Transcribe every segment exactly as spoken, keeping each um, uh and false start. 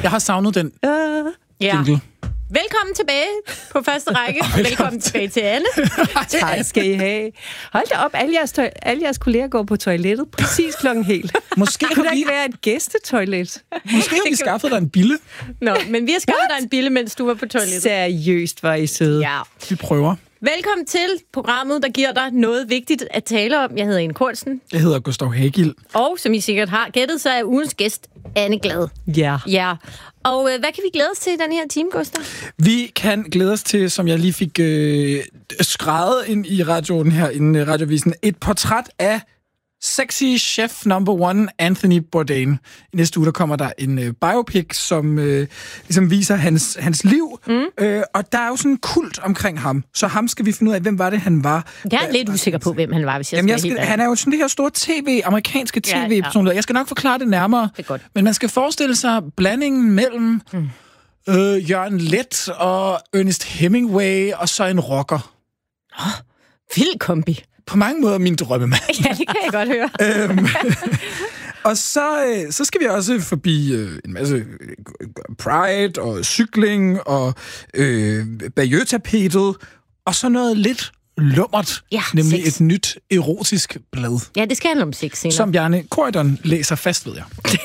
Jeg har savnet den Uh, Ja. jingle. Velkommen tilbage på første række. Og velkommen tilbage til Anne. tak skal I have. Hold da op, alle jeres, tøj- alle jeres kolleger går på toilettet præcis klokken helt. Måske Kunne har der vi, ikke være et gæstetoilet? måske har vi skaffet dig en bille. Nå, men vi har skaffet dig en bille, mens du var på toilettet. Seriøst, var I søde. Ja. Vi prøver. Velkommen til programmet, der giver dig noget vigtigt at tale om. Jeg hedder Ine Kortsen, Jeg hedder Gustav Hagild. og som I sikkert har gættet, så er ugens gæst Anne Glad. Ja. Ja, og øh, hvad kan vi glæde os til i den her time, Gustav? Vi kan glæde os til, som jeg lige fik øh, skrevet ind i radioen her, i radiovisen, et portræt af sexy chef number one, Anthony Bourdain. I næste uge, der kommer der en øh, biopic, som øh, ligesom viser hans, hans liv. Mm. Øh, og der er jo sådan en kult omkring ham. Så ham skal vi finde ud af, hvem var det, han var. Jeg er lidt usikker på, hvem han var, hvis jeg Jamen, skal, jeg skal, være helt han er jo sådan det her store tv, amerikanske tv-personlighed. Jeg skal nok forklare det nærmere. Det er godt. Men man skal forestille sig blandingen mellem mm. øh, Jørgen Leth og Ernest Hemingway, og så en rocker. Oh, vild kombi. På mange måder min drømmemand. Ja, det kan jeg godt høre. øhm, og så, øh, så skal vi også forbi øh, en masse øh, Pride og cykling og øh, Bayeux-tapetet, og så noget lidt lummert, Ja, nemlig sex. et nyt erotisk blad, Ja, det skal handle om sex senere. som Bjarne Corydon læser fast, ved jeg.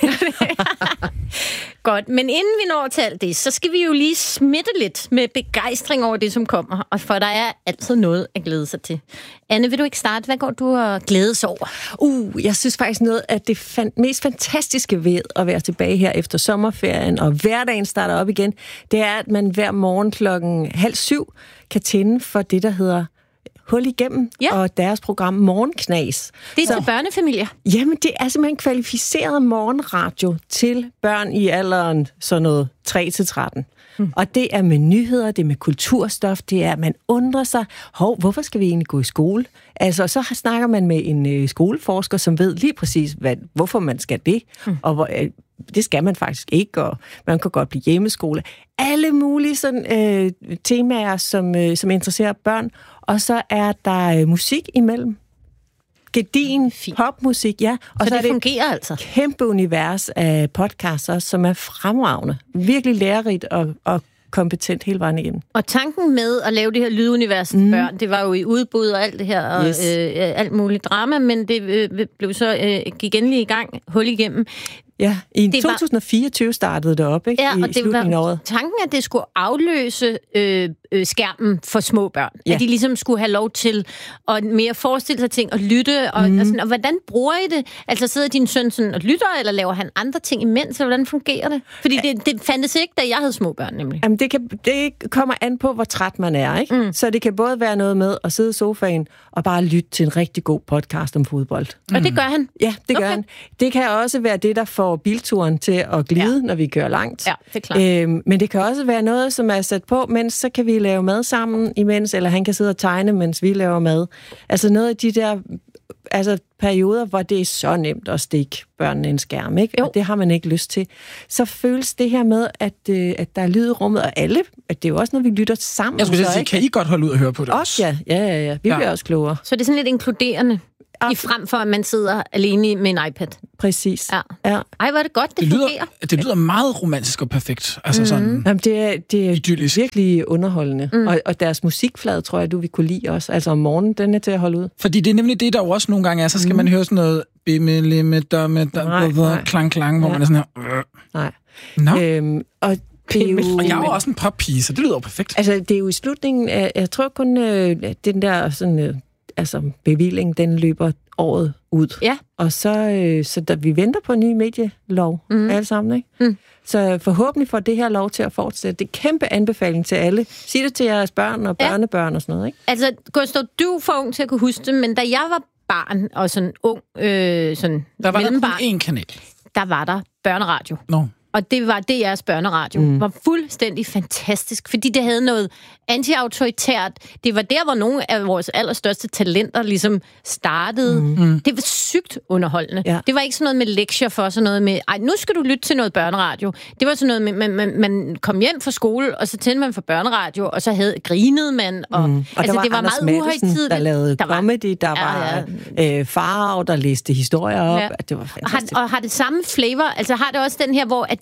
Godt, men inden vi når til alt det, så skal vi jo lige smitte lidt med begejstring over det, som kommer. Og for der er altid noget at glæde sig til. Anne, vil du ikke starte? Hvad går du og glædes over? Uh, jeg synes faktisk noget af det fan- mest fantastiske ved at være tilbage her efter sommerferien, og hverdagen starter op igen, det er, at man hver morgen klokken halv syv kan tænde for det, der hedder Hul igennem, Ja. og deres program Morgenknas. Det er Så- til børnefamilier. Jamen, det er simpelthen kvalificeret morgenradio til børn i alderen sådan noget tre til tretten. Hmm. Og det er med nyheder, det er med kulturstof, det er, at man undrer sig, hov, hvorfor skal vi egentlig gå i skole? Altså, så snakker man med en øh, skoleforsker, som ved lige præcis, hvad, hvorfor man skal det, hmm. og hvor, øh, det skal man faktisk ikke, og man kan godt blive hjemmeskole. Alle mulige sådan, øh, temaer, som, øh, som interesserer børn, og så er der øh, musik imellem. Gedin, Fint. popmusik, ja. Og Så, så, så er det det fungerer altså. et kæmpe univers af podcaster, som er fremragende. Virkelig lærerigt og, og kompetent hele vejen igennem. Og tanken med at lave det her lydunivers til mm. børn, det var jo i udbud og alt det her, og Yes. øh, alt muligt drama, men det øh, blev så øh, gik endelig i gang, hul igennem. Ja, i Det var- to tusind og fireogtyve startede det op, ikke? Ja, I og det slutningen af var året. tanken, at det skulle afløse øh, øh, skærmen for små børn. Ja. At de ligesom skulle have lov til at mere forestille sig ting og lytte. Og, mm. og, sådan, og hvordan bruger I det? Altså sidder din søn sådan og lytter, eller laver han andre ting imens? Eller hvordan fungerer det? Fordi det, det fandtes ikke, da jeg havde små børn, nemlig. Jamen, det, kan, det kommer an på, hvor træt man er, ikke? Mm. Så det kan både være noget med at sidde i sofaen og bare lytte til en rigtig god podcast om fodbold. Mm. Og det gør han? Ja, det gør Okay. han. Det kan også være det, der får bilturen til at glide, ja. når vi kører langt. Ja, det er klart. Øhm, men det kan også være noget, som er sat på, mens så kan vi lave mad sammen imens, eller han kan sidde og tegne, mens vi laver mad. Altså noget af de der altså perioder, hvor det er så nemt at stikke børnene en skærm, ikke? Jo. Og det har man ikke lyst til. Så føles det her med, at, øh, at der er lyd i rummet, og alle, at det er jo også noget, vi lytter sammen. Jeg skulle så, sige, ikke? kan I godt holde ud og høre på det? Også, ja. Ja, ja, ja. Vi Ja. bliver også klogere. Så det er sådan lidt inkluderende, i frem for at man sidder alene med en iPad. Præcis. Ja. Ja. Ej, hvor er det godt, det, Det lyder, fungerer. det lyder meget romantisk og perfekt. Altså mm. sådan Jamen, det er, det er idyllisk. virkelig underholdende. Mm. Og, og deres musikflade, tror jeg, du vil kunne lide også. Altså om morgenen, den er til at holde ud. Fordi det er nemlig det, der jo også nogle gange er. Så skal mm. man høre sådan noget bimmeli med dømme, Nej, nej. klang, klang, hvor Ja. man er sådan her. Øh. Nej. Nå, Øhm, og det er jo, og jeg er jo også en poppige, så det lyder jo perfekt. altså, det er jo i slutningen af, jeg tror kun, øh, den der sådan, øh, altså, bevilling, den løber året ud. Ja. Og så, øh, så der, vi venter på en ny medielov, mm. alle sammen, ikke? Mm. Så forhåbentlig får det her lov til at fortsætte. Det er kæmpe anbefaling til alle. Sig det til jeres børn og Ja. børnebørn og sådan noget, ikke? Altså, Gustav, du er for ung til at kunne huske det, men da jeg var barn og sådan ung, øh, sådan Der var der kun mellembarn, én kanal. der var der børneradio. Nå. Og det var D R's børneradio. Mm. var fuldstændig fantastisk, fordi det havde noget anti-autoritært. Det var der, hvor nogle af vores allerstørste talenter ligesom startede. Mm. Det var sygt underholdende. Ja. Det var ikke sådan noget med lektier for, sådan noget med, ej, nu skal du lytte til noget børneradio. Det var sådan noget med, man, man, man kom hjem fra skole, og så tændte man for børneradio, og så havde grinede man. Og, Mm. Og altså, der var det var Anders meget Matthesen, uhøjtideligt. der lavede Der var- comedy, der Ja, var ja. Øh, Farve, der læste historier op. Ja. Det var Og har, fantastisk. og har det samme flavor, altså har det også den her, hvor at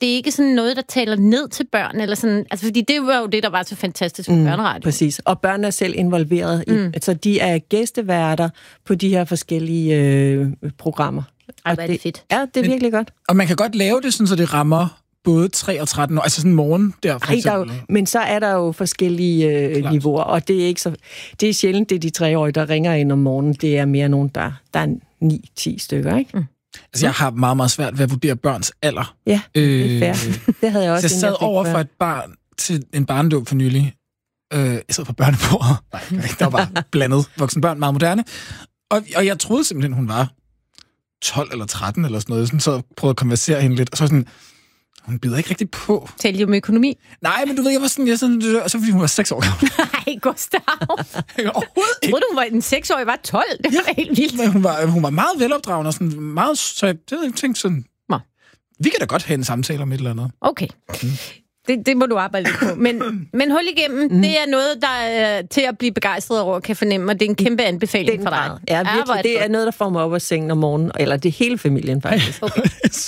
det er ikke sådan noget, der taler ned til børn, eller sådan, altså fordi det var jo det, der var så fantastisk med mm, børneradio. Præcis, og børn er selv involveret i, mm. altså de er gæsteværter på de her forskellige øh, programmer. Ej, hvor er det fedt. Ja, det er virkelig godt. Og man kan godt lave det sådan, så det rammer både tre og tretten år, altså sådan morgen der for Ej, eksempel. der jo, men så er der jo forskellige øh, niveauer, og det er ikke så, det er sjældent, det er de treårige, der ringer ind om morgenen. Det er mere nogen, der, der er ni ti stykker, ikke? Mm. Altså, jeg har meget, meget svært ved at vurdere børns alder. Ja, det er fair. Det havde jeg også. Så jeg sad jeg over for et barn til en barnedåb for nylig. Øh, jeg sad på børnebordet. Nej, der var bare blandet voksenbørn, meget moderne. Og, og jeg troede simpelthen, hun var tolv eller tretten eller sådan noget. Sådan, så prøvede at konversere hende lidt, og så sådan, hun bider ikke rigtig på. Talte I om økonomi? Nej, men du ved, jeg var sådan, jeg sådan, og så fordi hun var seks år gammel. Nej, Gustav. Overhovedet ikke. Jeg troede, hun var en seksårig, var tolv. Det var ja, helt vildt. Men hun var, hun var meget velopdragende og sådan meget, så jeg, jeg tænkte sådan, Nå. Vi kan da godt have en samtale om et eller andet. Okay. Mm. Det, det må du arbejde lidt på. Men, men hul igennem, mm. det er noget, der er til at blive begejstret over, kan fornemme, og det er en kæmpe anbefaling Den for dig. Ja, virkelig. Det er noget, der får mig op af sengen om morgenen, eller det er hele familien faktisk. Okay.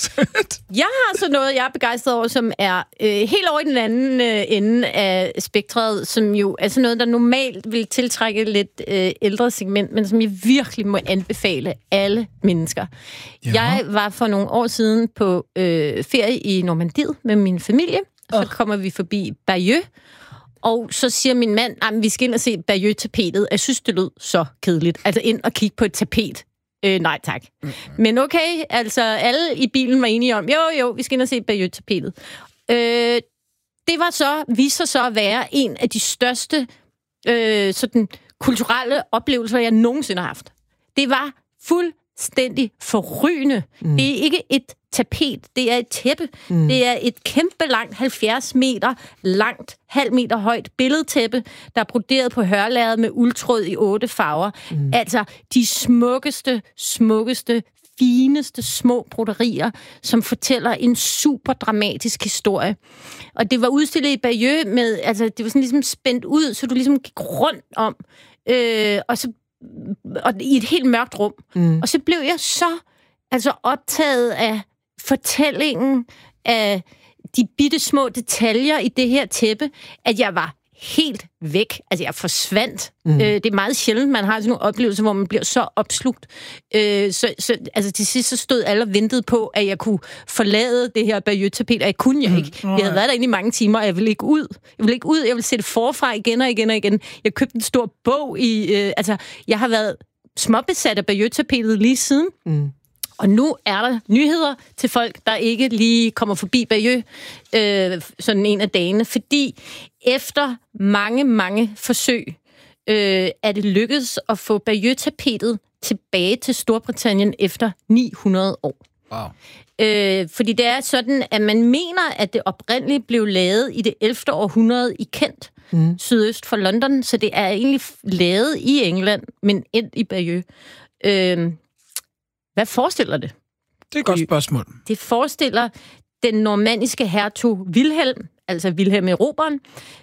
Jeg har så noget, jeg er begejstret over, som er øh, helt over i den anden øh, ende af spektret, som jo er sådan noget, der normalt vil tiltrække lidt øh, ældre segment, men som jeg virkelig må anbefale alle mennesker. Ja. Jeg var for nogle år siden på øh, ferie i Normandiet med min familie. Så oh. kommer vi forbi Bayeux, og så siger min mand, at vi skal ind og se Bayeux-tapetet. Jeg synes, det lød så kedeligt. Altså ind og kigge på et tapet. Øh, nej, tak. Mm. Men okay, altså alle i bilen var enige om, jo, jo, vi skal ind og se Bayeux-tapetet. Øh, det var så, viste sig så at være en af de største øh, sådan, kulturelle oplevelser, jeg nogensinde har haft. Det var fuldstændig forrygende. Mm. Det er ikke et tapet, det er et tæppe. Mm. Det er et kæmpe langt, halvfjerds meter langt, halv meter højt billedtæppe, der er broderet på hørlærred med uldtråd i otte farver. Mm. Altså de smukkeste, smukkeste, fineste små broderier, som fortæller en super dramatisk historie. Og det var udstillet i Bayeux med, altså det var sådan ligesom spændt ud, så du ligesom gik rundt om, øh, og så og i et helt mørkt rum. Mm. Og så blev jeg så altså optaget af fortællingen, af de bitte små detaljer i det her tæppe, at jeg var helt væk. Altså, jeg forsvandt. Mm. Øh, det er meget sjældent, man har sådan nogle oplevelser, hvor man bliver så opslugt. Øh, så, så altså, til sidst så stod alle og ventede på, at jeg kunne forlade det her Bayeux-tapet, og jeg kunne jeg ikke. Mm. Jeg havde været derinde i mange timer, og jeg ville ikke ud. Jeg ville ikke ud, jeg ville sætte forfra igen og igen og igen. Jeg købte en stor bog i... Øh, altså, jeg har været småbesat af Bayeux-tapetet lige siden. Mm. Og nu er der nyheder til folk, der ikke lige kommer forbi Bayeux øh, sådan en af dagene, fordi efter mange, mange forsøg øh, er det lykkedes at få Bayeux-tapetet tilbage til Storbritannien efter ni hundrede år. Wow. Øh, fordi det er sådan, at man mener, at det oprindeligt blev lavet i det ellevte århundrede i Kent, mm. sydøst for London, så det er egentlig lavet i England, men endt i Bayeux. Øh, Hvad forestiller det? Det er et godt spørgsmål. Det forestiller den normanniske hertug Vilhelm, altså Vilhelm Eroberen,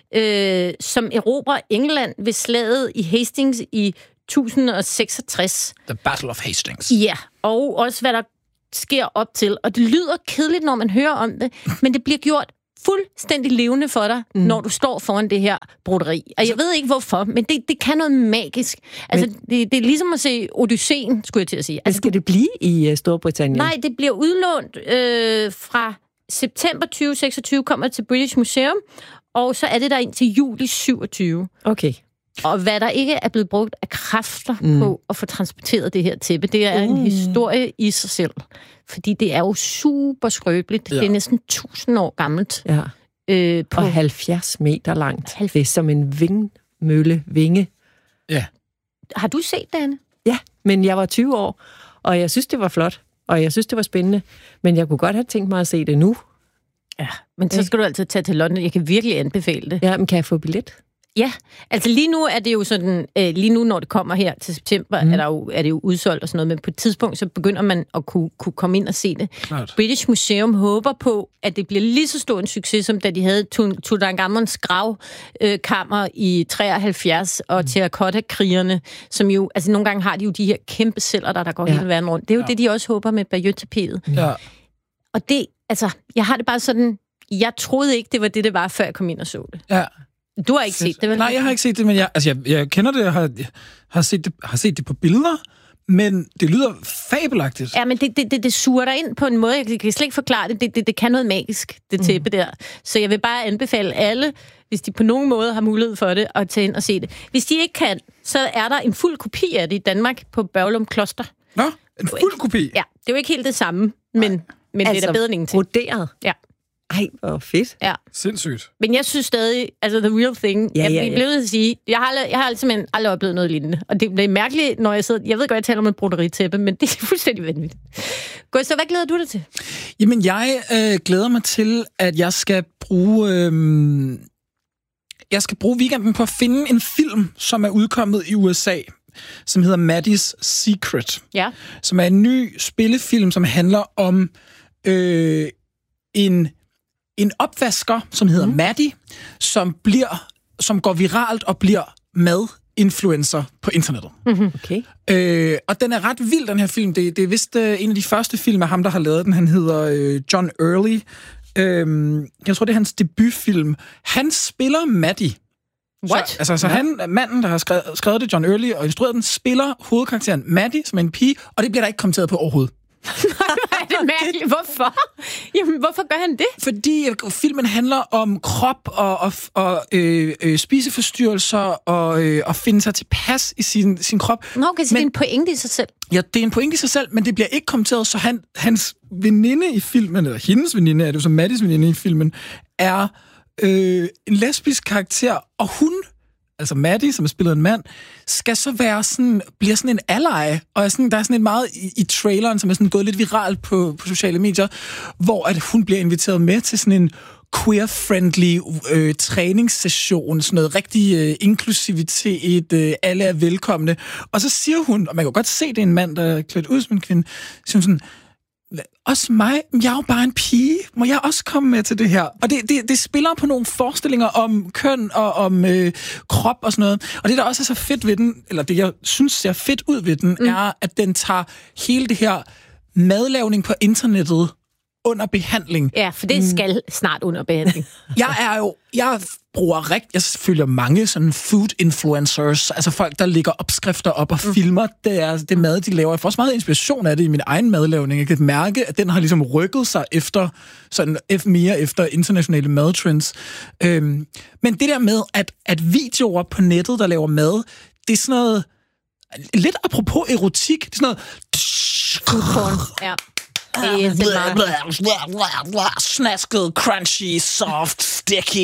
øh, som erobrer England ved slaget i Hastings i tusind seksogtres. The Battle of Hastings. Ja, og også hvad der sker op til. Og det lyder kedeligt, når man hører om det, men det bliver gjort fuldstændig levende for dig, mm. når du står foran det her broderi. Og jeg ved ikke hvorfor, men det, det kan noget magisk. Altså, men, det, det er ligesom at se Odysseen, skulle jeg til at sige. Altså, skal det blive i Storbritannien? Nej, det bliver udlånt øh, fra september tyve seksogtyve, kommer til British Museum, og så er det der indtil juli syvogtyve. Okay. Og hvad der ikke er blevet brugt af kræfter mm. på at få transporteret det her tæppe, det er uh. en historie i sig selv. Fordi det er jo super skrøbeligt. Ja. Det er næsten tusind år gammelt. Ja. Øh, på og halvfjerds meter langt. halvfjerds. Det er som en vindmølle vinge. Ja. Har du set det, Anne? Ja, men jeg var tyve år, og jeg synes, det var flot. Og jeg synes, det var spændende. Men jeg kunne godt have tænkt mig at se det nu. Ja, men så skal du altid tage til London. Jeg kan virkelig anbefale det. Ja, men kan jeg få billet? Ja, altså lige nu er det jo sådan, øh, lige nu når det kommer her til september, mm. er, der jo, er det jo udsolgt og sådan noget, men på et tidspunkt så begynder man at kunne, kunne komme ind og se det. Klart. British Museum håber på, at det bliver lige så stor en succes, som da de havde Tutankhamons gravkammer øh, i treoghalvfjerds og mm. terracotta-krigerne, som jo, altså nogle gange har de jo de her kæmpe celler, der, der går ja. hele verden rundt. Det er jo ja. det, de også håber med Bayeux-tapetet. Ja. Og det, altså, jeg har det bare sådan, jeg troede ikke, det var det, det var, før jeg kom ind og så det. Ja. Du har ikke Fedt. set det, vel? Nej, jeg har ikke set det, men jeg, altså, jeg, jeg kender det, jeg har, jeg har, set det, har set det på billeder, men det lyder fabelagtigt. Ja, men det, det, det, det suger dig ind på en måde, jeg kan slet ikke forklare det. Det, det, det kan noget magisk, det tæppe mm. der. Så jeg vil bare anbefale alle, hvis de på nogen måde har mulighed for det, at tage ind og se det. Hvis de ikke kan, så er der en fuld kopi af det i Danmark på Børglum Kloster. Nå, en fuld kopi? Ja, det er jo ikke helt det samme, men, men altså, det er da bedre end ingenting. Broderet? Ja. Ej, hvor fedt. Ja. Sindssygt. Men jeg synes stadig, altså the real thing, ja, jeg ja, ja. blev ved at sige, jeg har, aldrig, jeg har simpelthen aldrig oplevet noget lignende. Og det bliver mærkeligt, når jeg sidder, jeg ved godt, jeg taler om et broderitæppe, men det er fuldstændig vanvittigt. Så hvad glæder du dig til? Jamen, jeg øh, glæder mig til, at jeg skal bruge... Øh, jeg skal bruge weekenden på at finde en film, som er udkommet i U S A, som hedder Maddie's Secret. Ja. Som er en ny spillefilm, som handler om øh, en... En opvasker, som hedder mm. Maddie, som bliver, som går viralt og bliver madinfluencer på internettet. Mm-hmm. Okay. Øh, og den er ret vild, den her film. Det, det er vist øh, en af de første film af ham, der har lavet den. Han hedder øh, John Early. Øh, jeg tror, det er hans debutfilm. Han spiller Maddie. What? Så, altså, så ja. han, manden, der har skrevet, skrevet det, John Early, og instrueret den, spiller hovedkarakteren Maddie, som er en pige, og det bliver der ikke kommenteret på overhovedet. Er det mærkeligt? Hvorfor? Jamen, hvorfor gør han det? Fordi filmen handler om krop og, og, og øh, øh, spiseforstyrrelser og øh, at finde sig tilpas i sin, sin krop. Nå, okay, så men, det er en pointe i sig selv. Ja, det er en pointe i sig selv, men det bliver ikke kommenteret, så han, hans veninde i filmen, eller hendes veninde, er det jo som Maddies veninde i filmen, er øh, en lesbisk karakter, og hun... altså Maddie, som er spillet en mand, skal så være sådan, bliver sådan en ally, og er sådan, der er sådan en meget i, i traileren, som er sådan gået lidt viralt på, på sociale medier, hvor at hun bliver inviteret med til sådan en queer-friendly øh, træningssession, sådan noget rigtig øh, inklusivitet, øh, alle er velkomne. Og så siger hun, og man kan godt se, det er en mand, der er klædt ud som en kvinde, siger sådan, også mig, jeg er jo bare en pige. Må jeg også komme med til det her? Og det, det, det spiller på nogle forestillinger om køn og om øh, krop og sådan noget. Og det, der også er så fedt ved den, eller det, jeg synes ser fedt ud ved den, mm. er, at den tager hele det her madlavning på internettet under behandling. Ja, for det skal mm. snart under behandling. jeg er jo, jeg bruger rigt, jeg følger mange sådan food influencers, altså folk, der lægger opskrifter op og mm. filmer det, er, det mad, de laver. Jeg får også meget inspiration af det i min egen madlavning. Jeg kan mærke, at den har ligesom rykket sig efter, sådan mere efter internationale madtrends. Øhm, men det der med, at, at videoer på nettet, der laver mad, det er sådan noget, lidt apropos erotik, det er sådan noget... Foodporn, ja. Uh, blah, blah, blah, blah, blah, snasket, crunchy, soft, sticky.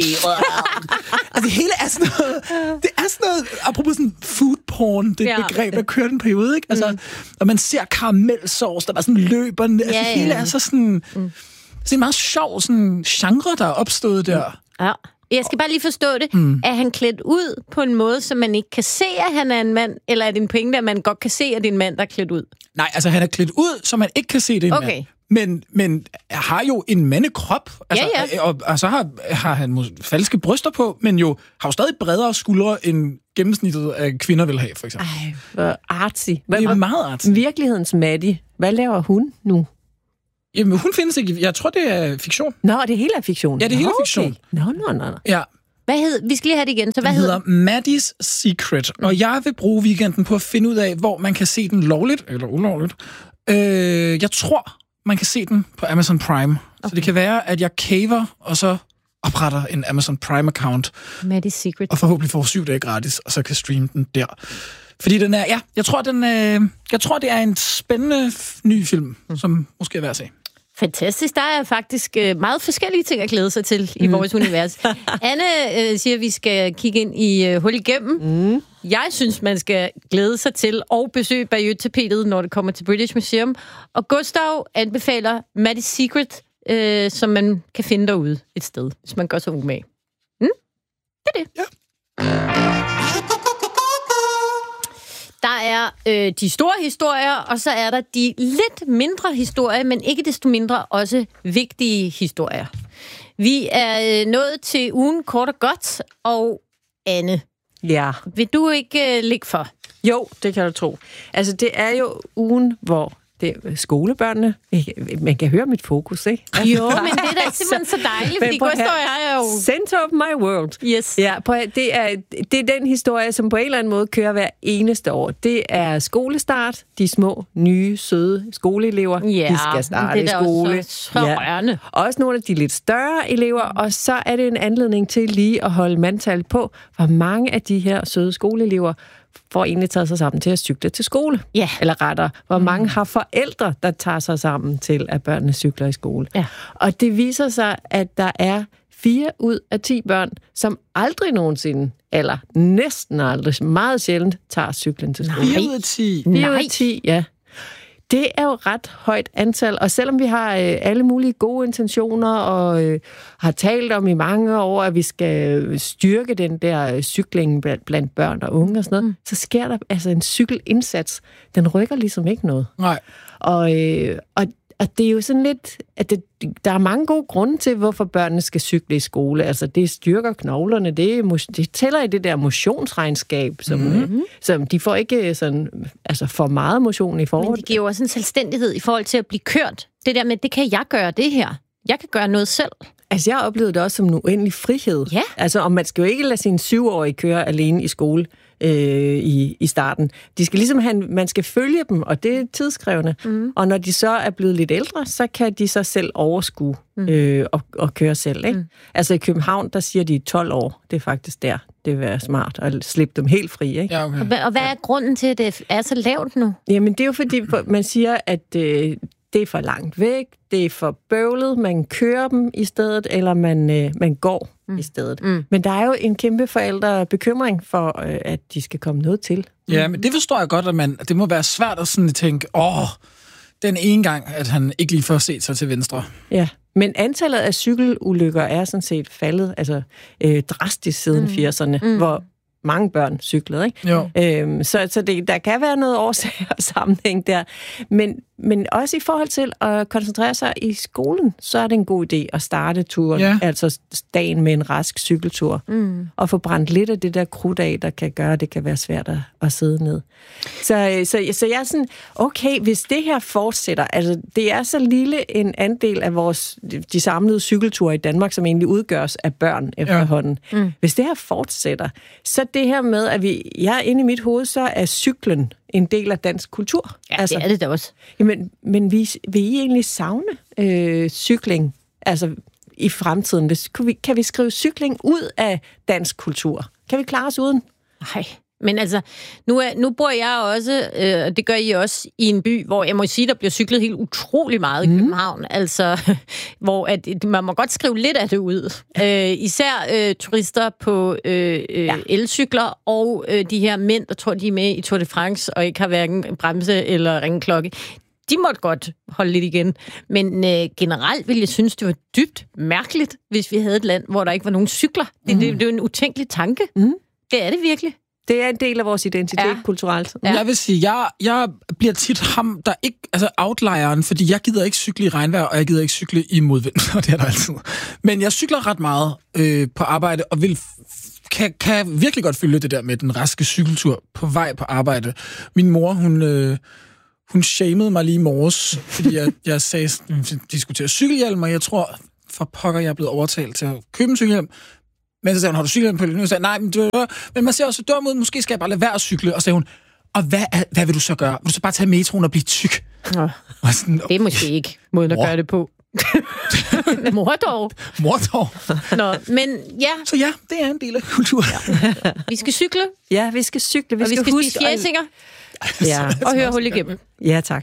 Og det hele er sådan noget, det er sådan noget, apropos sådan food porn, det ja. begreb, der kører den periode, ikke? Altså, mm. og man ser karamelsauce, der bare sådan løber, altså ja, det hele ja. er så sådan, mm. det er en meget sjov sådan genre, der er opstået der. Ja. Jeg skal bare lige forstå det. Mm. Er han klædt ud på en måde, så man ikke kan se, at han er en mand? Eller er det en pointe, at man godt kan se, at det er en mand, der er klædt ud? Nej, altså han er klædt ud, så man ikke kan se, at det er en okay. mand. Men, men har jo en mandekrop. Altså, ja, ja. Og, og så har, har han falske bryster på, men jo har jo stadig bredere skuldre, end gennemsnittet af kvinder vil have, for eksempel. Ej, hvor artsy. Det er meget artsy. Virkelighedens Maddie. Hvad laver hun nu? Jamen, hun findes ikke. Jeg tror, det er fiktion. Nå, det hele er fiktion? Ja, det er hele okay. fiktion. Nå, nå, nå. Ja. Hvad hed, vi skal lige have det igen, så hvad den hedder? hedder Maddie's Secret, mm. og jeg vil bruge weekenden på at finde ud af, hvor man kan se den lovligt, eller ulovligt. Øh, jeg tror, man kan se den på Amazon Prime. Okay. Så det kan være, at jeg caver, og så opretter en Amazon Prime-account. Maddie's Secret. Og forhåbentlig får syv dage gratis, og så kan streame den der. Fordi den er, ja, jeg tror, den, øh, jeg tror, det er en spændende ny film, mm. som måske er værd at se. Fantastisk. Der er faktisk øh, meget forskellige ting at glæde sig til mm. i vores univers. Anne øh, siger, at vi skal kigge ind i øh, hul igennem. Mm. Jeg synes, man skal glæde sig til og besøge Bayeux-tapetet, når det kommer til British Museum. Og Gustav anbefaler Maddie's Secret, øh, som man kan finde derude et sted, hvis man gør sig umage. Mm? Det er det. Ja. Der er øh, de store historier, og så er der de lidt mindre historier, men ikke desto mindre også vigtige historier. Vi er øh, nået til ugen kort og godt, og Anne, ja. vil du ikke øh, ligge for? Jo, det kan du tro. Altså, det er jo ugen, hvor det er skolebørnene. Man kan høre mit fokus, ikke? Jo, men det er da simpelthen så dejligt, fordi Gustav er jo... Center of my world. Yes. Ja, på, det, er, det er den historie, som på en eller anden måde kører hver eneste år. Det er skolestart. De små, nye, søde skoleelever, ja, de skal starte i skole. Også så rørende. Ja. Også nogle af de lidt større elever, og så er det en anledning til lige at holde mandtal på, hvor mange af de her søde skoleelever får egentlig taget sig sammen til at cykle til skole. Ja. Eller rettere, hvor mange har forældre, der tager sig sammen til, at børnene cykler i skole. Ja. Og det viser sig, at der er fire ud af ti børn, som aldrig nogensinde, eller næsten aldrig, meget sjældent, tager cyklen til skole. fire ud af ti? fire ud af ti, ja. Det er jo ret højt antal, og selvom vi har øh, alle mulige gode intentioner, og øh, har talt om i mange år, at vi skal styrke den der øh, cykling blandt, blandt børn og unge og sådan noget, mm. så sker der altså en cykelindsats. Den rykker ligesom ikke noget. Nej. Og, øh, og, og det er jo sådan lidt, at det, der er mange gode grunde til, hvorfor børnene skal cykle i skole. Altså, det styrker knoglerne, det, er, det tæller i det der motionsregnskab, som, mm-hmm. øh, som de får ikke sådan, altså for meget motion i forhold. Men det giver jo også en selvstændighed i forhold til at blive kørt. Det der med, det kan jeg gøre det her. Jeg kan gøre noget selv. Altså, jeg oplevede det også som en uendelig frihed. Ja. Altså, og man skal jo ikke lade sine syvårige køre alene i skole øh, i, i starten. De skal ligesom have, man skal følge dem, og det er tidskrævende. Mm. Og når de så er blevet lidt ældre, så kan de så selv overskue mm. øh, og, og køre selv. Ikke? Mm. Altså, i København, der siger de tolv år. Det er faktisk der. Det vil være smart at slippe dem helt fri. Ikke? Ja, okay. Og, og hvad er grunden til, at det er så lavt nu? Jamen, det er jo fordi, man siger, at øh, det er for langt væk, det er for bøvlet, man kører dem i stedet, eller man, øh, man går mm. i stedet. Mm. Men der er jo en kæmpe forældrebekymring for, øh, at de skal komme noget til. Ja, men det forstår jeg godt, at man, det må være svært at sådan tænke, åh, den ene gang, at han ikke lige får set sig til venstre. Ja, men antallet af cykelulykker er sådan set faldet altså, øh, drastisk siden mm. firserne, mm. hvor mange børn cyklede, ikke? Jo. Øhm, så så det, der kan være noget årsag og sammenhæng der. Men, men også i forhold til at koncentrere sig i skolen, så er det en god idé at starte turen, ja. altså dagen med en rask cykeltur, mm. og få brændt lidt af det der krudt af, der kan gøre, at det kan være svært at, at sidde ned. Så, så, så jeg er sådan, okay, hvis det her fortsætter, altså det er så lille en andel af vores, de samlede cykelture i Danmark, som egentlig udgøres af børn efterhånden. Ja. Mm. Hvis det her fortsætter, så det her med, at vi, jeg er inde i mit hoved, så er cyklen en del af dansk kultur. Ja, altså, det er det da også. Jamen, men vi, vil I egentlig savne øh, cykling altså, i fremtiden? Hvis, kan, vi, kan vi skrive cykling ud af dansk kultur? Kan vi klare os uden? Nej. Men altså, nu, er, nu bor jeg også, øh, og det gør I også, i en by, hvor jeg må sige, der bliver cyklet helt utrolig meget i København. Mm. Altså, hvor at, man må godt skrive lidt af det ud. Øh, især øh, turister på øh, øh, ja. elcykler, og øh, de her mænd, der tror, de er med i Tour de France, og ikke har hverken bremse eller ringklokke. De måtte godt holde lidt igen. Men øh, generelt ville jeg synes, det var dybt mærkeligt, hvis vi havde et land, hvor der ikke var nogen cykler. Det, mm. det, det er jo en utænkelig tanke. Mm. Det er det virkelig. Det er en del af vores identitet ja. kulturelt. Ja. Jeg vil sige, jeg, jeg bliver tit ham, der ikke, altså outlieren, fordi jeg gider ikke cykle i regnvejr, og jeg gider ikke cykle i modvind, og det er der altid. Men jeg cykler ret meget øh, på arbejde, og vil, kan, kan virkelig godt følge det der med den raske cykeltur på vej på arbejde. Min mor, hun... Øh, Hun shamede mig lige i morges, fordi jeg, jeg sagde, diskuterer cykelhjelm, og jeg tror, for pokker, jeg er blevet overtalt til at købe en cykelhjelm. Men så sagde hun, har du cykelhjelm på det? Nu sagde nej, men, du, men man ser også dum ud, måske skal jeg bare lade være at cykle. Og så sagde hun, og hvad, hvad vil du så gøre? Vil du så bare tage metroen og blive tyk? Nå, sådan, det er måske ikke måden at mor. gøre det på. Mor dog. Mor dog. Nå, men ja. Så ja, det er en del af kulturen. Ja. Vi skal cykle. Ja, vi skal cykle. Vi og skal, vi skal huske spise fjæsinger. Ja. Og høre hul igennem. Ja, tak.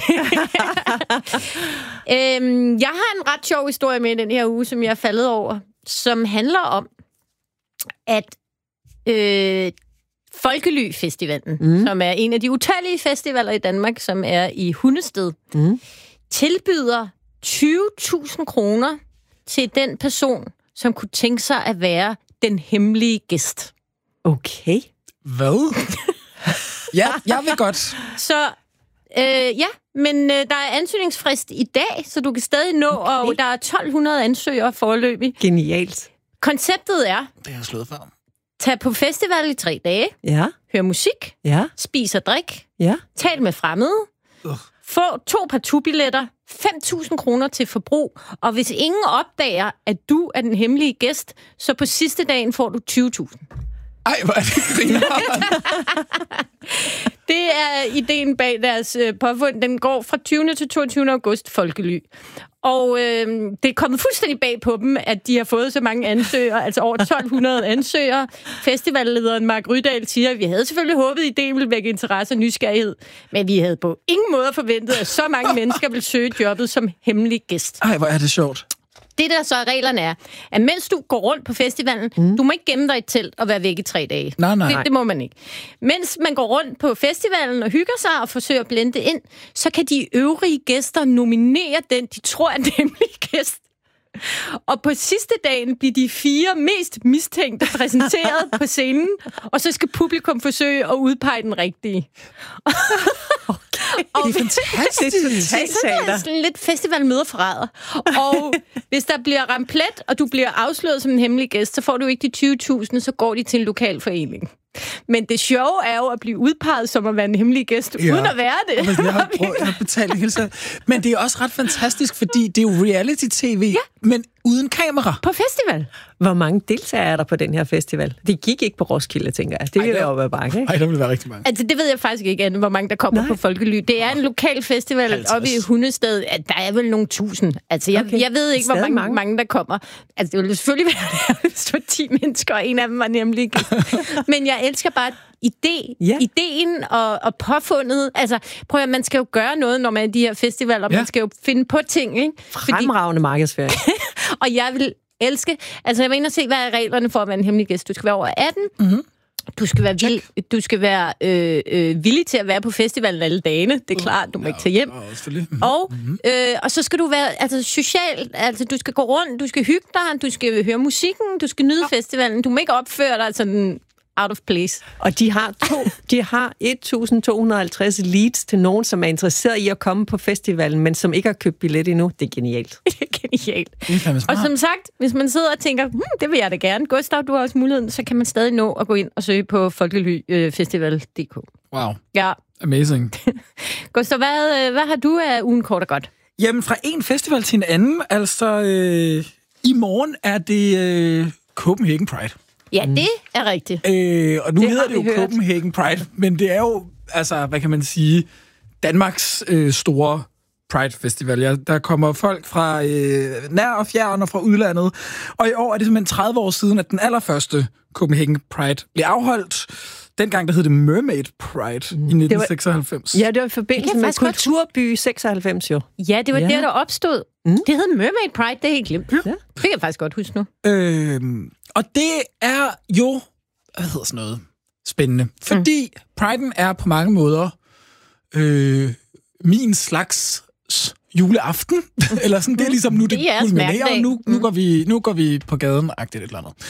øhm, jeg har en ret sjov historie med den her uge, som jeg er faldet over, som handler om, at øh, Folkely-festivalen, mm. som er en af de utallige festivaler i Danmark, som er i Hundested, mm. tilbyder tyve tusind kroner til den person, som kunne tænke sig at være den hemmelige gæst. Okay. Hvad? Ja, jeg vil godt. Så øh, ja, men øh, der er ansøgningsfrist i dag, så du kan stadig nå, okay. Og der er tolv hundrede ansøgere foreløbig. Genialt. Konceptet er... Det har jeg slået før. Tag på festival i tre dage. Ja. Hør musik. Ja. Spis og drik. Ja. Tal med fremmede. Uh. Få to partubilletter, fem tusind kroner til forbrug, og hvis ingen opdager, at du er den hemmelige gæst, så på sidste dagen får du tyve tusind. Ej, hvor er det grineren. Det er ideen bag deres øh, påfund. Den går fra tyvende til toogtyvende august Folkely. Og øh, det er kommet fuldstændig bag på dem, at de har fået så mange ansøgere, altså over tolv hundrede ansøgere. Festivallederen Mark Rydahl siger, at vi havde selvfølgelig håbet, at ideen ville vække interesse og nysgerrighed, men vi havde på ingen måde forventet, at så mange mennesker ville søge jobbet som hemmelig gæst. Ej, hvor er det sjovt. Det der så er reglerne er, at mens du går rundt på festivalen, mm. du må ikke gemme dig i et telt og være væk i tre dage. Nej, nej. Det, det må man ikke. Mens man går rundt på festivalen og hygger sig og forsøger at blende ind, så kan de øvrige gæster nominere den, de tror er den hemmelige gæst. Og på sidste dagen bliver de fire mest mistænkte præsenteret på scenen, og så skal publikum forsøge at udpege den rigtige. Okay. Og det er fantastisk. Det er sådan lidt festivalmøder forræder. Og hvis der bliver ramt plet, og du bliver afsløret som en hemmelig gæst, så får du ikke de tyve tusind, så går de til en lokal forening. Men det sjove er jo at blive udpeget som at være en hemmelig gæst, ja. Uden at være det. Jeg har, prøvet, jeg har betalt hele tiden. Men det er også ret fantastisk, fordi det er jo reality-tv, ja. Men uden kamera. På festival. Hvor mange deltagere er der på den her festival? Det gik ikke på Roskilde, tænker jeg. Det ville jo være bange, ikke? Nej, der vil være rigtig mange. Altså, det ved jeg faktisk ikke, Anne, hvor mange der kommer Nej. På Folkely. Det er en lokal festival halvtreds oppe i Hundested. Der er vel nogle tusind. Altså, jeg, okay. jeg ved ikke, hvor mange, mange. mange der kommer. Altså, det ville selvfølgelig være der, hvis det var ti mennesker, og en af dem var nemlig Men jeg elsker bare idé, ja. ideen og, og påfundet. Altså, prøv at man skal jo gøre noget, når man er i de her festivaler. Ja. Man skal jo finde på ting, ikke? Fremragende markedsføring. Og jeg vil elske... Altså, jeg vil ind og se, hvad er reglerne for at være en hemmelig gæst. Du skal være over atten. Mm-hmm. Du skal være, vild, du skal være øh, øh, villig til at være på festivalen alle dagene. Det er klart, du må ja, ikke tage hjem. Mm-hmm. Og, øh, og så skal du være altså, social. Altså, du skal gå rundt, du skal hygge dig, du skal høre musikken, du skal nyde ja. festivalen. Du må ikke opføre dig sådan... out of place. Og de har to, de har et tusind to hundrede og halvtreds leads til nogen, som er interesseret i at komme på festivalen, men som ikke har købt billet endnu. Det er genialt. Det er genialt. Det er og som sagt, hvis man sidder og tænker, hm, det vil jeg da gerne. Gustav, du har også muligheden, så kan man stadig nå at gå ind og søge på folkelyfestival punktum d k. Wow. Ja. Amazing. Gustav, hvad, hvad har du af ugen kort og godt? Jamen, fra en festival til en anden. Altså, øh, i morgen er det øh, Copenhagen Pride. Ja, det er rigtigt. Øh, og nu det hedder det jo hørt. Copenhagen Pride, men det er jo, altså, hvad kan man sige, Danmarks øh, store Pride-festival. Ja, der kommer folk fra øh, nær og fjern og fra udlandet, og i år er det simpelthen tredive år siden, at den allerførste Copenhagen Pride blev afholdt. Dengang, der hed det Mermaid Pride mm. i nitten seksoghalvfems. Var, ja, det var i forbindelse med Kulturby seksoghalvfems, jo. Ja, det var ja. der, der opstod. Mm. Det hed Mermaid Pride, det er helt glemt. Ja. Det kan jeg faktisk godt huske nu. Øhm, og det er jo, hvad hedder sådan noget, spændende. Fordi mm. Pride'en er på mange måder øh, min slags juleaften. Eller sådan, det er ligesom nu, det, det kulminerer, nu, nu, går vi, nu går vi på gaden-agtigt et eller andet.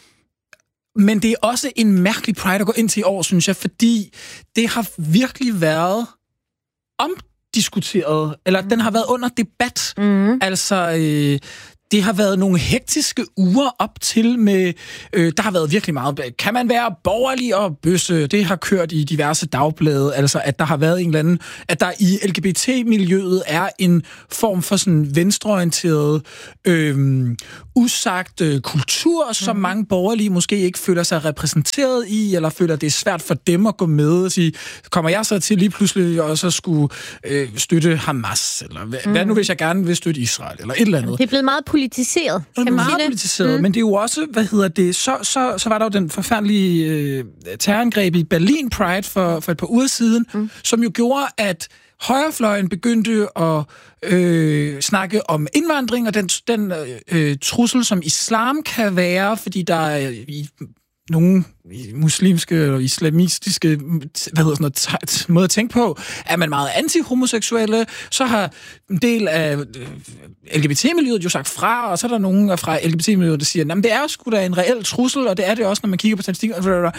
Men det er også en mærkelig Pride at gå ind til i år, synes jeg, fordi det har virkelig været omdiskuteret, eller den har været under debat. Mm. Altså, øh, det har været nogle hektiske uger op til med, øh, der har været virkelig meget, kan man være borgerlig og bøsse? Det har kørt i diverse dagblade, altså at der har været en eller anden, at der i L G B T-miljøet er en form for sådan venstreorienteret, øh, usagt øh, kultur, som mm. mange borgerlige måske ikke føler sig repræsenteret i, eller føler, at det er svært for dem at gå med og sige, kommer jeg så til lige pludselig og så skulle øh, støtte Hamas, eller hvad, mm. hvad nu hvis jeg gerne vil støtte Israel, eller et eller andet. Det er blevet meget politiseret. Det er meget politiseret, mm. men det er jo også, hvad hedder det, så, så, så var der jo den forfærdelige øh, terrorangreb i Berlin Pride for, for et par uger siden, mm. som jo gjorde, at højrefløjen begyndte at øh, snakke om indvandring og den, den øh, trussel, som islam kan være, fordi der er i nogle muslimske og islamistiske hvad hedder sådan noget, t- måde at tænke på, er man meget anti-homoseksuelle, så har en del af L G B T-miljøet jo sagt fra, og så er der nogen fra L G B T-miljøet, der siger, at det er jo sgu da en reel trussel, og det er det også, når man kigger på statistikker.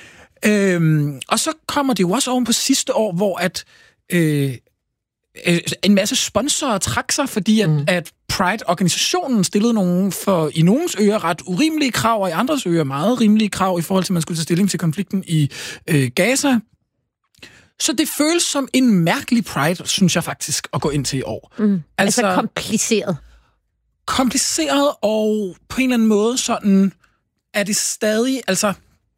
Øhm, og så kommer det jo også oven på sidste år, hvor at øh, en masse sponsorer trak sig, fordi at, mm. at Pride-organisationen stillede nogle for i nogens ører ret urimelige krav, og i andres ører meget rimelige krav i forhold til, at man skulle tage stilling til konflikten i øh, Gaza. Så det føles som en mærkelig Pride, synes jeg faktisk, at gå ind til i år. Mm. Altså, altså kompliceret. Kompliceret, og på en eller anden måde sådan, er det stadig, altså...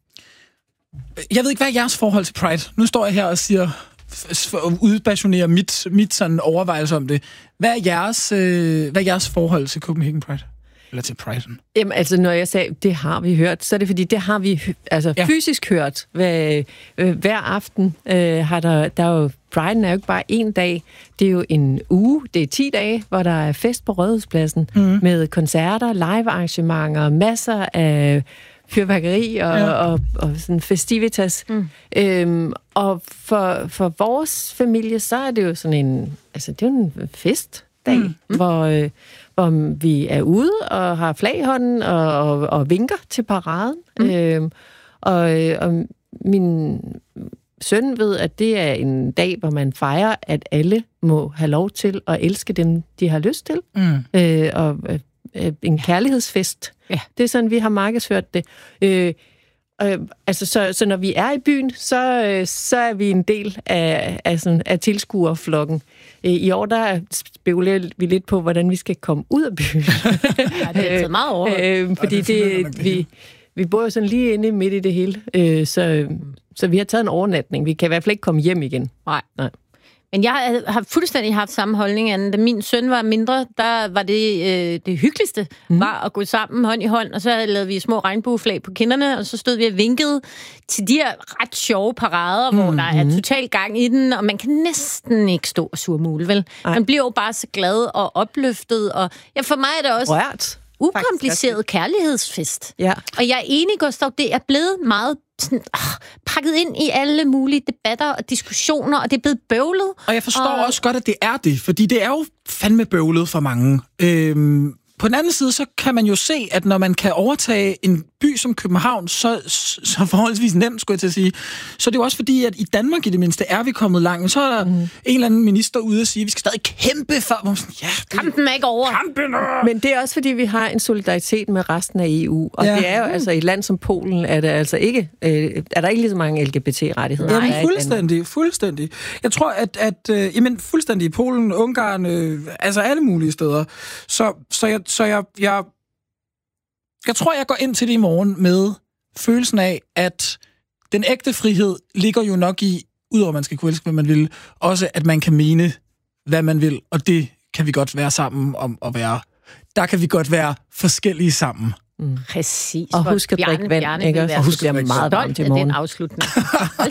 Jeg ved ikke, hvad er jeres forhold til Pride? Nu står jeg her og siger, udpassionerer mit, mit sådan overvejelse om det. Hvad er jeres, øh, hvad er jeres forhold til Copenhagen Pride? Eller til Pride'en? Jamen, altså, når jeg sagde, det har vi hørt, så er det fordi, det har vi altså, ja. fysisk hørt. Hver, øh, hver aften øh, har der, der er jo, Pride'en er jo ikke bare en dag, det er jo en uge, det er ti dage, hvor der er fest på Rådhuspladsen, mm. med koncerter, live-arrangementer, masser af fyrværkeri og, ja. og, og, og sådan festivitas. Mm. Øhm, og for, for vores familie, så er det jo sådan en, altså det er jo en festdag, mm. hvor, øh, hvor vi er ude og har flag i hånden og, og, og vinker til paraden. Mm. Øhm, og, og min søn ved, at det er en dag, hvor man fejrer, at alle må have lov til at elske dem, de har lyst til. Mm. Øh, og øh, en kærlighedsfest. Ja. Det er sådan, vi har markedsført det. Øh, øh, altså, så, så når vi er i byen, så, øh, så er vi en del af, af, sådan, af tilskuerflokken. Øh, I år, der spekulerer vi lidt på, hvordan vi skal komme ud af byen. Ja, det er altså meget over. Øh, fordi ja, det, det vi, vi bor jo sådan lige inde midt i det hele. Øh, så, så vi har taget en overnatning. Vi kan i hvert fald ikke komme hjem igen. Nej. Nej. Men jeg har fuldstændig haft samme holdning, Anne. Da min søn var mindre, der var det øh, det hyggeligste, mm. var at gå sammen hånd i hånd, og så lavede vi små regnbueflag på kinderne, og så stod vi og vinkede til de her ret sjove parader, mm. hvor der er total gang i den, og man kan næsten ikke stå og surmule, vel? Ej. Man bliver jo bare så glad og opløftet, og ja, for mig er det også... Rørt. Ukompliceret kærlighedsfest. Ja. Og jeg er enig, Gustav, det er blevet meget sådan, øh, pakket ind i alle mulige debatter og diskussioner, og det er blevet bøvlet. Og jeg forstår og... også godt, at det er det, fordi det er jo fandme bøvlet for mange. Øhm, på den anden side, så kan man jo se, at når man kan overtage en by som København, så, så forholdsvis nemt, skulle jeg til at sige. Så det er jo også fordi, at i Danmark i det mindste er vi kommet langt. Men så er der mm. en eller anden minister ude og sige, at vi skal stadig kæmpe for... Ja, det... Kampen er ikke over. Kampen er... Men det er også fordi, vi har en solidaritet med resten af E U. Og ja. det er jo altså, i et land som Polen, er, det altså ikke, øh, er der ikke lige så mange L G B T-rettigheder. Jamen, fuldstændig, fuldstændig. Jeg tror, at, at øh, jamen, fuldstændig i Polen, Ungarn, øh, altså alle mulige steder. Så, så jeg Så jeg, jeg, jeg tror, jeg går ind til det i morgen med følelsen af, at den ægte frihed ligger jo nok i, udover at man skal kunne elske, hvad man vil, også at man kan mene, hvad man vil, og det kan vi godt være sammen om at være. Der kan vi godt være forskellige sammen. Mm. Præcis. Og husk at drikke vand, ikke? Og husk at blive meget varmt i morgen. Den afslutning.